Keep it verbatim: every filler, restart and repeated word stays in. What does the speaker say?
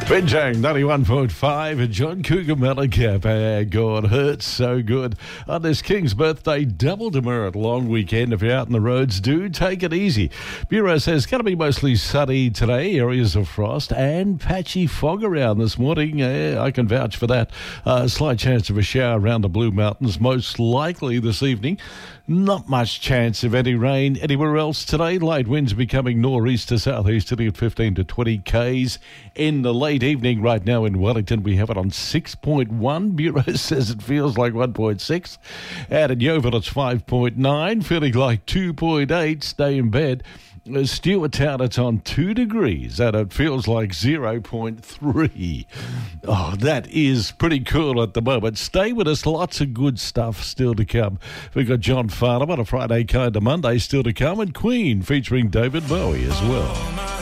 Binjang ninety-one point five and John Cougar Mellencamp. Ah, God, hurts so good. On this King's birthday double demerit long weekend, if you're out on the roads, do take it easy. Bureau says going to be mostly sunny today, areas of frost and patchy fog around this morning. Uh, I can vouch for that. Uh, slight chance of a shower around the Blue Mountains, most likely this evening. Not much chance of any rain anywhere else today. Light winds becoming northeast to southeasterly at fifteen to twenty kays in the late evening. Right now in Wellington, we have it on six point one. Bureau says it feels like one point six. Out in Yeovil, it's five point nine, feeling like two point eight. Stay in bed. Stewarttown, it's on two degrees and it feels like zero point three. Oh, that is pretty cool at the moment. Stay with us. Lots of good stuff still to come. We've got John Farnham on a Friday Kind of Monday still to come, and Queen featuring David Bowie as well.